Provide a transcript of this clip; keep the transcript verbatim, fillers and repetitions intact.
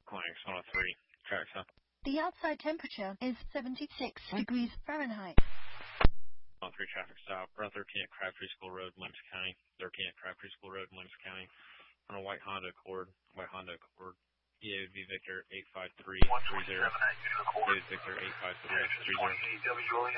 Climax one oh three, track south. The outside temperature is seventy-six degrees Fahrenheit. one oh three traffic stop, route thirteen at Crabtree School Road, Williams County. thirteen at Crabtree School Road, Williams County. On a white Honda Accord, white Honda Accord. E A would be Victor eight five three three zero. David Victor eight five three three zero.